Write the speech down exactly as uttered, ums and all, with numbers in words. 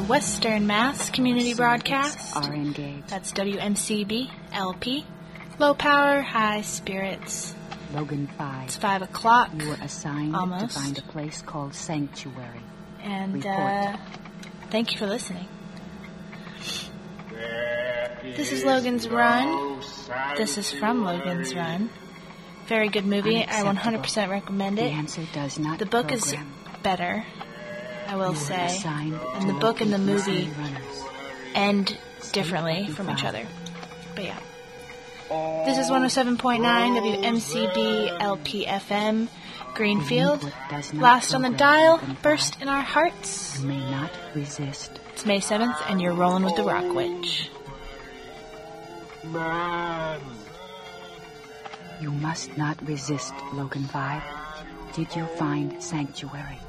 Western Mass Community Broadcast. Are engaged. That's W M C B L P. Low power, high spirits. Logan five. It's five o'clock. You were assigned almost. to find a place called Sanctuary. And Report. uh, thank you for listening. This is Logan's Run. This is from Logan's Run. Very good movie. I one hundred percent recommend The it. answer does not The book program. is better, I will You were say. assigned And to the book and the locate movie missing runners. end differently from each other. But yeah. This is one oh seven point nine W M C B L P F M, Greenfield. The input does not Last on the program dial, Logan burst five. in our hearts. You may not resist. It's May seventh, and you're rolling with the Rock Witch. Man. You must not resist, Logan five. Did you find Sanctuary?